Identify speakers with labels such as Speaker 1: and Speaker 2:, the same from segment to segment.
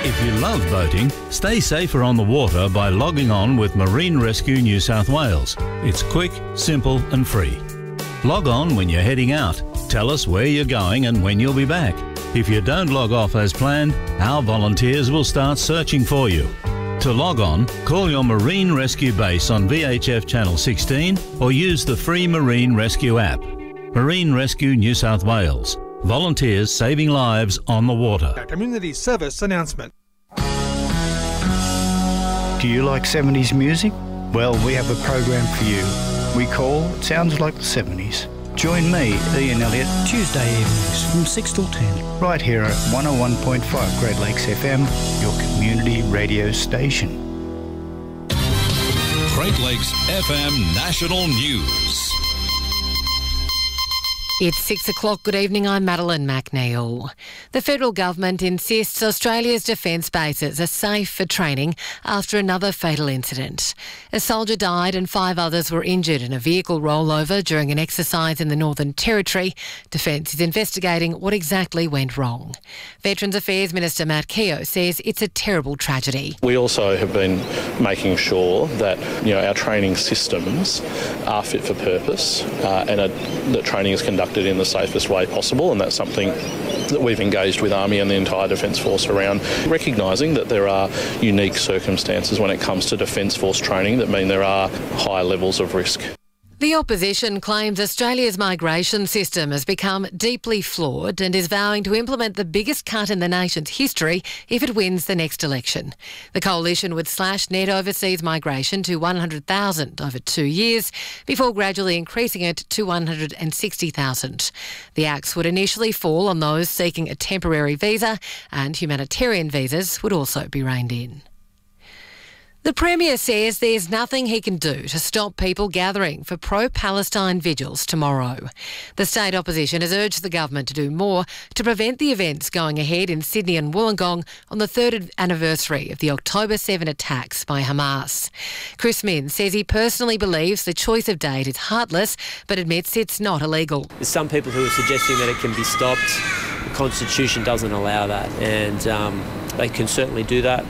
Speaker 1: If you love boating, stay safer on the water by logging on with Marine Rescue New South Wales. It's quick, simple and free. Log on when you're heading out. Tell us where you're going and when you'll be back. If you don't log off as planned, our volunteers will start searching for you. To log on, call your Marine Rescue base on VHF Channel 16 or use the free Marine Rescue app. Marine Rescue New South Wales. Volunteers saving lives on the water.
Speaker 2: A community service announcement.
Speaker 3: Do you like 70s music? Well, we have a program for you. We call Sounds Like the 70s. Join me, Ian Elliott,
Speaker 4: Tuesday evenings from 6 till 10.
Speaker 3: Right here at 101.5 Great Lakes FM, your community radio station.
Speaker 5: Great Lakes FM National News.
Speaker 6: It's 6 o'clock. Good evening, I'm Madeline McNeil. The federal government insists Australia's defence bases are safe for training after another fatal incident. A soldier died and 5 others were injured in a vehicle rollover during an exercise in the Northern Territory. Defence is investigating what exactly went wrong. Veterans Affairs Minister Matt Keogh says it's a terrible tragedy.
Speaker 7: We also have been making sure that our training systems are fit for purpose and that training is conducted in the safest way possible, and that's something that we've engaged with Army and the entire Defence Force around, recognising that there are unique circumstances when it comes to Defence Force training that mean there are high levels of risk.
Speaker 6: The opposition claims Australia's migration system has become deeply flawed and is vowing to implement the biggest cut in the nation's history if it wins the next election. The coalition would slash net overseas migration to 100,000 over 2 years before gradually increasing it to 160,000. The axe would initially fall on those seeking a temporary visa, and humanitarian visas would also be reined in. The Premier says there's nothing he can do to stop people gathering for pro-Palestine vigils tomorrow. The state opposition has urged the government to do more to prevent the events going ahead in Sydney and Wollongong on the 3rd anniversary of the October 7 attacks by Hamas. Chris Minns says he personally believes the choice of date is heartless, but admits it's not illegal.
Speaker 8: There's some people who are suggesting that it can be stopped. The Constitution doesn't allow that, and they can certainly do that.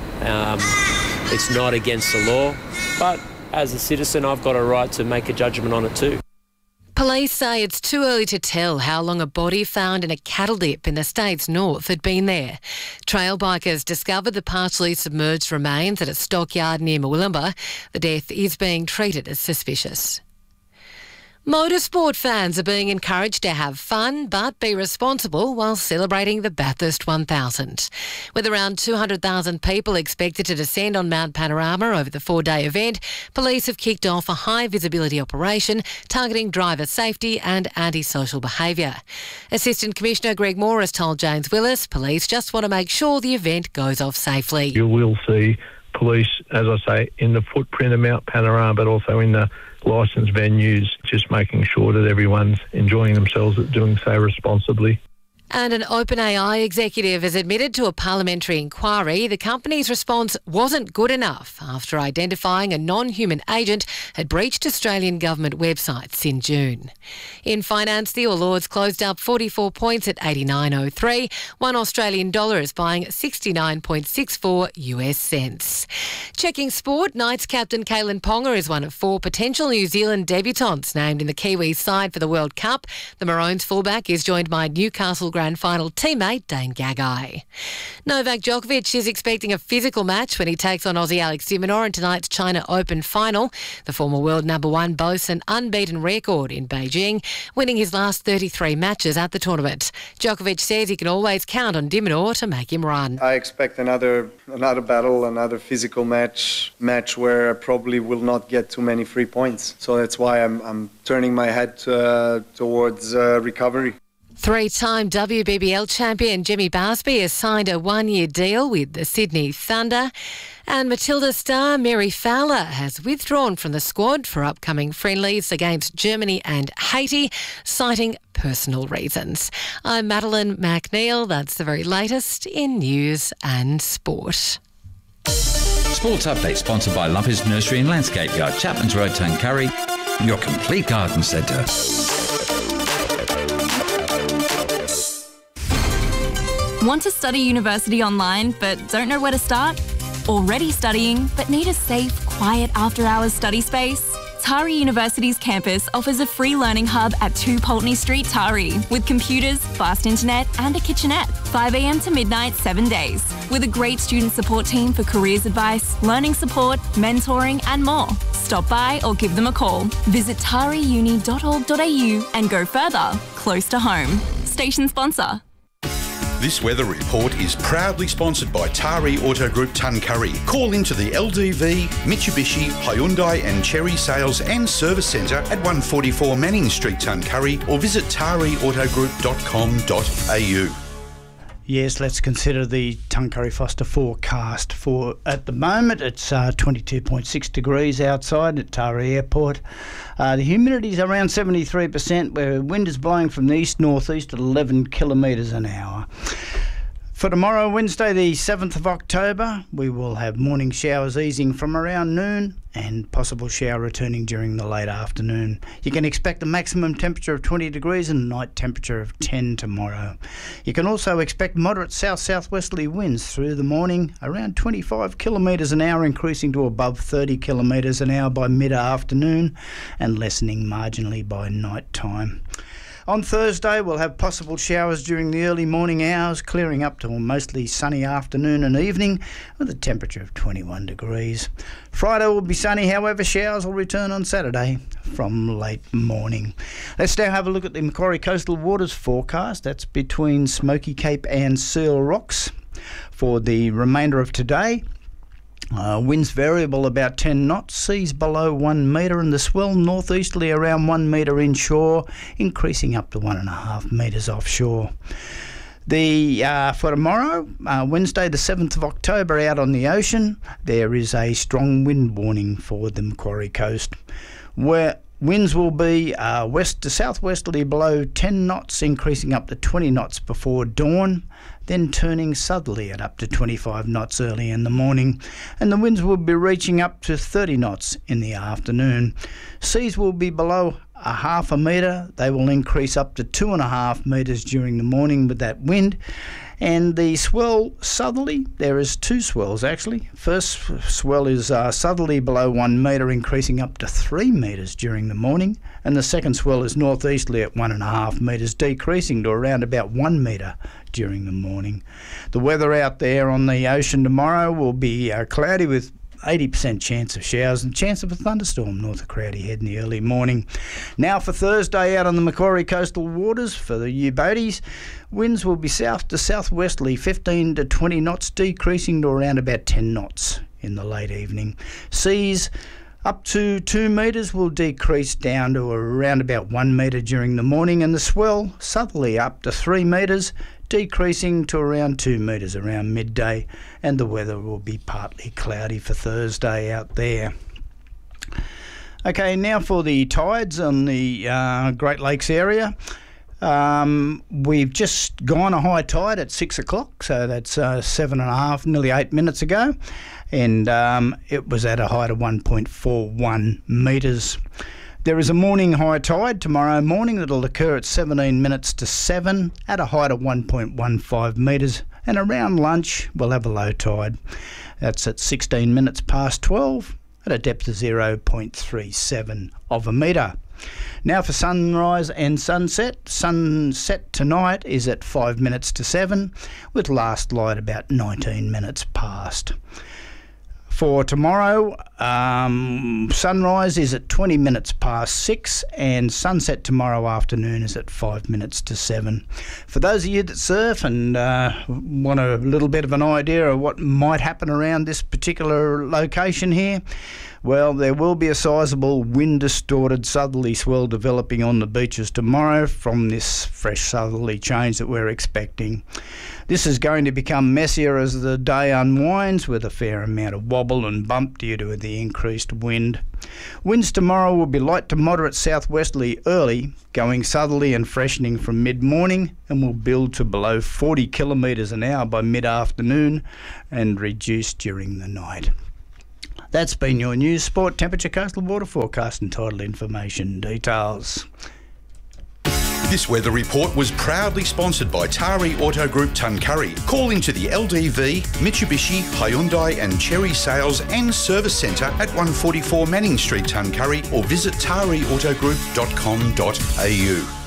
Speaker 8: It's not against the law, but as a citizen, I've got a right to make a judgment on it too.
Speaker 6: Police say it's too early to tell how long a body found in a cattle dip in the state's north had been there. Trail bikers discovered the partially submerged remains at a stockyard near Murwillumbah. The death is being treated as suspicious. Motorsport fans are being encouraged to have fun but be responsible while celebrating the Bathurst 1000. With around 200,000 people expected to descend on Mount Panorama over the 4-day event, police have kicked off a high-visibility operation targeting driver safety and antisocial behaviour. Assistant Commissioner Greg Moore has told James Willis police just want to make sure the event goes off safely.
Speaker 9: You will see police, as I say, in the footprint of Mount Panorama, but also in the licensed venues, just making sure that everyone's enjoying themselves, doing so responsibly.
Speaker 6: And an OpenAI executive has admitted to a parliamentary inquiry the company's response wasn't good enough after identifying a non-human agent had breached Australian government websites in June. In finance, the All Ords closed up 44 points at 89.03. $1 Australian dollar is buying 69.64 US cents. Checking sport, Knights captain Kalen Ponga is one of 4 potential New Zealand debutants named in the Kiwis side for the World Cup. The Maroons fullback is joined by Newcastle Grand Final teammate Dane Gagai. Novak Djokovic is expecting a physical match when he takes on Aussie Alex de Minaur in tonight's China Open final. The former world number 1 boasts an unbeaten record in Beijing, winning his last 33 matches at the tournament. Djokovic says he can always count on de Minaur to make him run.
Speaker 10: I expect another battle, another physical match where I probably will not get too many free points. So that's why I'm turning my head towards recovery.
Speaker 6: 3-time WBBL champion Jimmy Barsby has signed a 1-year deal with the Sydney Thunder, and Matilda star Mary Fowler has withdrawn from the squad for upcoming friendlies against Germany and Haiti, citing personal reasons. I'm Madeline McNeil. That's the very latest in news and sport.
Speaker 5: Sports Update sponsored by Lumpy's Nursery and Landscape Yard, Chapman's Road, Tuncurry, your complete garden centre.
Speaker 11: Want to study university online but don't know where to start? Already studying but need a safe, quiet after-hours study space? Tari University's campus offers a free learning hub at 2 Pulteney Street, Tari, with computers, fast internet and a kitchenette, 5 a.m. to midnight, 7 days, with a great student support team for careers advice, learning support, mentoring and more. Stop by or give them a call. Visit tariuni.org.au and go further, close to home. Station sponsor.
Speaker 12: This weather report is proudly sponsored by Tari Auto Group Tuncurry. Call into the LDV, Mitsubishi, Hyundai and Chery Sales and Service Centre at 144 Manning Street, Tuncurry, or visit tariautogroup.com.au.
Speaker 3: Yes, let's consider the Tuncurry Foster forecast. For at the moment, it's 22.6 degrees outside at Tari Airport. The humidity is around 73%, where wind is blowing from the east-northeast at 11 kilometres an hour. For tomorrow, Wednesday the 7th of October, we will have morning showers easing from around noon and possible shower returning during the late afternoon. You can expect a maximum temperature of 20 degrees and a night temperature of 10 tomorrow. You can also expect moderate south-southwesterly winds through the morning, around 25 kilometres an hour, increasing to above 30 kilometres an hour by mid-afternoon and lessening marginally by night time. On Thursday, we'll have possible showers during the early morning hours, clearing up to a mostly sunny afternoon and evening with a temperature of 21 degrees. Friday will be sunny, however, showers will return on Saturday from late morning. Let's now have a look at the Macquarie Coastal Waters forecast. That's between Smoky Cape and Seal Rocks for the remainder of today. Winds variable about 10 knots, seas below 1 metre and the swell northeasterly around 1 metre inshore, increasing up to 1.5 metres offshore. For tomorrow, Wednesday the 7th of October, out on the ocean, there is a strong wind warning for the Macquarie coast, where winds will be west to southwesterly below 10 knots, increasing up to 20 knots before dawn, then turning southerly at up to 25 knots early in the morning, and the winds will be reaching up to 30 knots in the afternoon. Seas will be below 0.5 metre. They will increase up to 2.5 metres during the morning with that wind. And the swell southerly, there is 2 swells actually. First swell is southerly below 1 metre, increasing up to 3 metres during the morning. And the second swell is northeasterly at 1.5 metres, decreasing to around about 1 metre during the morning. The weather out there on the ocean tomorrow will be cloudy with 80% chance of showers and chance of a thunderstorm north of Crowdy Head in the early morning. Now for Thursday out on the Macquarie Coastal Waters for the U-boaties, winds will be south to southwesterly 15 to 20 knots, decreasing to around about 10 knots in the late evening. Seas up to 2 metres will decrease down to around about 1 metre during the morning, and the swell southerly up to 3 metres, decreasing to around 2 metres around midday, and the weather will be partly cloudy for Thursday out there. Okay, now for the tides on the Great Lakes area. We've just gone a high tide at 6 o'clock, so that's 7.5, nearly 8 minutes ago, and it was at a height of 1.41 metres. There is a morning high tide tomorrow morning that will occur at 17 minutes to 7 at a height of 1.15 metres, and around lunch we'll have a low tide. That's at 16 minutes past 12 at a depth of 0.37 of a metre. Now for sunrise and sunset. Sunset tonight is at 5 minutes to 7 with last light about 19 minutes past. For tomorrow, sunrise is at 20 minutes past 6 and sunset tomorrow afternoon is at 5 minutes to 7. For those of you that surf and want a little bit of an idea of what might happen around this particular location here, well, there will be a sizable wind-distorted southerly swell developing on the beaches tomorrow from this fresh southerly change that we're expecting. This is going to become messier as the day unwinds, with a fair amount of wobble and bump due to the increased wind. Winds tomorrow will be light to moderate southwesterly early, going southerly and freshening from mid-morning, and will build to below 40 kilometres an hour by mid-afternoon and reduce during the night. That's been your news, sport, temperature, coastal water forecast and tidal information details.
Speaker 12: This weather report was proudly sponsored by Tari Auto Group Tuncurry. Call into the LDV, Mitsubishi, Hyundai and Cherry Sales and Service Centre at 144 Manning Street, Tuncurry, or visit tariautogroup.com.au.